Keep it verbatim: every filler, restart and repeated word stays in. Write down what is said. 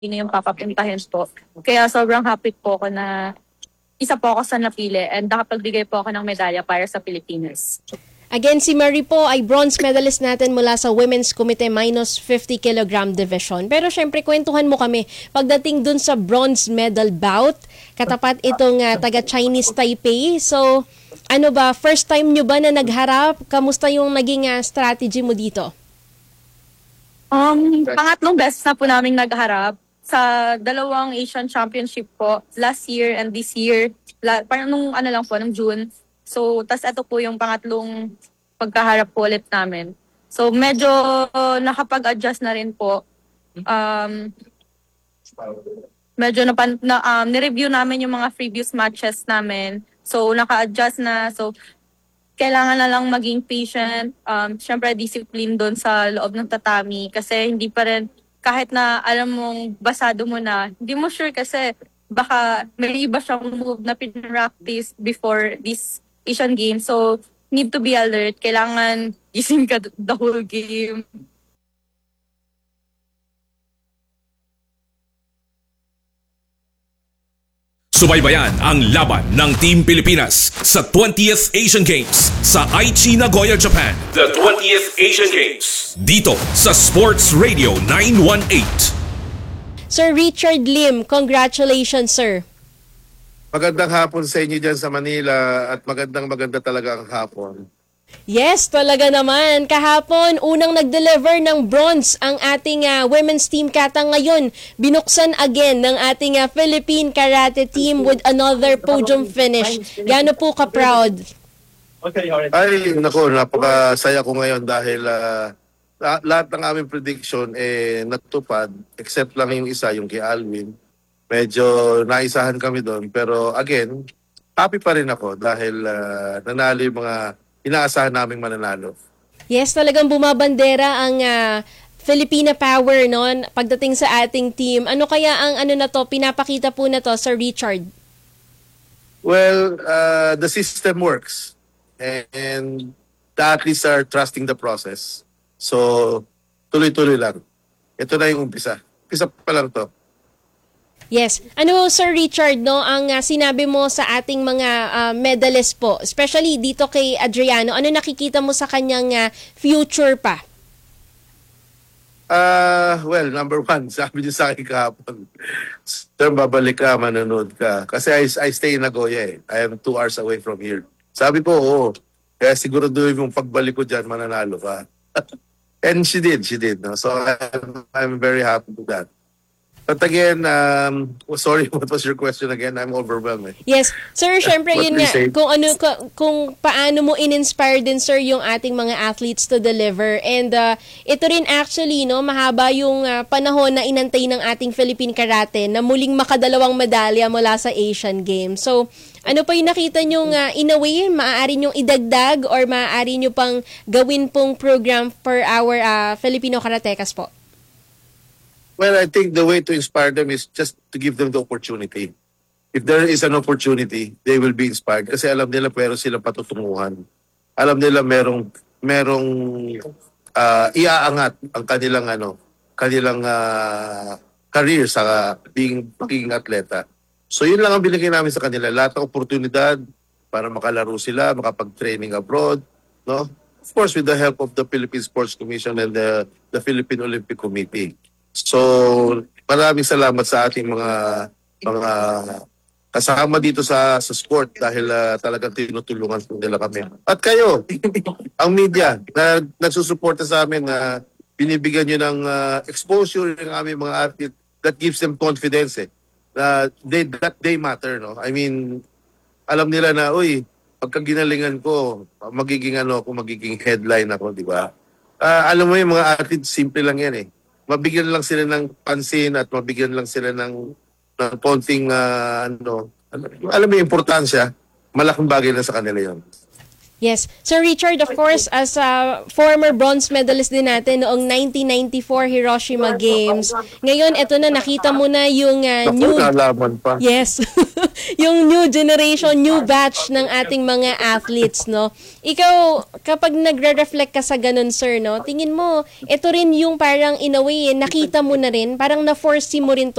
yung papapuntahin po. Kaya sobrang happy po ako na isa po ako sa napili and nakapagbigay po ako ng medalya para sa Pilipinas. Again, si Marie po ay bronze medalist natin mula sa Women's Committee minus fifty kilogram division. Pero syempre, kwentuhan mo kami. Pagdating dun sa bronze medal bout, katapat itong uh, taga-Chinese Taipei. So, ano ba, first time nyo ba na nagharap? Kamusta yung naging uh, strategy mo dito? Um, pangatlong beses na po namin nagharap sa dalawang Asian Championship po last year and this year. La, parang nung ano lang po, nung June. So, tas ito po yung pangatlong pagkaharap po ulit namin. So, medyo nakapag-adjust na rin po. Um, medyo na, na um, ni-review namin yung mga previous matches namin. So, naka-adjust na. So, kailangan na lang maging patient. Um, Siyempre, discipline doon sa loob ng tatami. Kasi hindi pa rin, kahit na alam mong basado mo na, hindi mo sure kasi baka may iba siyang move na pinractice before this Asian Games. So, need to be alert. Kailangan gising ka the whole game. Subaybayan ang laban ng Team Pilipinas sa twentieth Asian Games sa Aichi, Nagoya, Japan. The twentieth Asian Games. Dito sa Sports Radio nine one eight. Sir Richard Lim, congratulations, sir. Magandang hapon sa inyo dyan sa Manila at magandang maganda talaga ang hapon. Yes, talaga naman. Kahapon, unang nag-deliver ng bronze ang ating uh, women's team. Kata ngayon, binuksan again ng ating uh, Philippine Karate team with another podium finish. Gano po ka-proud? Ay, naku, napakasaya ko ngayon dahil uh, lahat ng aming prediction eh natupad except lang yung isa, yung kay Alvin. Medyo naisahan kami doon. Pero again, happy pa rin ako dahil uh, nanalo yung mga inaasahan naming mananalo. Yes, talagang bumabandera ang uh, Filipina Power noon pagdating sa ating team. Ano kaya ang ano na to, pinapakita po na to, Sir Richard? Well, uh, the system works. And, and the athletes are trusting the process. So, tuloy-tuloy lang. Ito na yung umpisa. Umpisa pa lang to. Yes. Ano, Sir Richard, no, ang uh, sinabi mo sa ating mga uh, medalist po, especially dito kay Adriano, ano nakikita mo sa kanyang uh, future pa? Uh, well, number one, sabi niyo sa akin kahapon, sir, babalik ka, manonood ka. Kasi I, I stay in Nagoya eh. I am two hours away from here. Sabi ko, oo. Kaya siguro doon yung pagbalik ko dyan, mananalo ka. And she did, she did. No? So I'm, I'm very happy with that. But again, um, oh, sorry, what was your question again? I'm overwhelmed. Eh. Yes. Sir, syempre What yun we nga, say? kung, ano, kung paano mo in-inspire din, sir, yung ating mga athletes to deliver. And uh, ito rin actually, no, mahaba yung uh, panahon na inantay ng ating Philippine Karate na muling makadalawang medalya mula sa Asian Games. So, ano pa yung nakita nyo uh, in a way, maaari nyo idagdag or maaari nyo pang gawin pong program for our uh, Filipino Karatekas po? Well, I think the way to inspire them is just to give them the opportunity. If there is an opportunity, they will be inspired. Kasi alam nila pero sila patutunguhan. Alam nila merong merong uh, iaangat ang kanilang ano, kanilang uh, career sa being pagiging atleta. So yun lang ang binigay namin sa kanila, lahat ng oportunidad para makalaro sila, makapag-training abroad, no? Of course with the help of the Philippine Sports Commission and the the Philippine Olympic Committee. So, maraming salamat sa ating mga mga kasama dito sa sa sport dahil uh, talagang tinutulungan po nila kami. At kayo, ang media na nagsusuporta sa amin na uh, binibigyan nyo ng uh, exposure ng aming mga athlete that gives them confidence eh. Na they, that they matter, no? I mean, alam nila na, uy, pagka ginalingan ko, magiging ano ako, magiging headline ako, di ba? Uh, alam mo yung mga athlete, simple lang yan eh. Mabigyan lang sila ng pansin at mabigyan lang sila ng, ng konting, uh, ano, alam mo yung importansya, malaking bagay na sa kanila yun. Yes. Sir Richard, of course, as a former bronze medalist din natin noong nineteen ninety-four Hiroshima Games, ngayon, eto na, nakita mo na yung uh, Naku, new... nalaman pa. Yes. Yung new generation, new batch ng ating mga athletes, no? Ikaw, kapag nagre-reflect ka sa ganun, sir, no? Tingin mo, ito rin yung parang in a way, nakita mo na rin, parang na-foresee mo rin to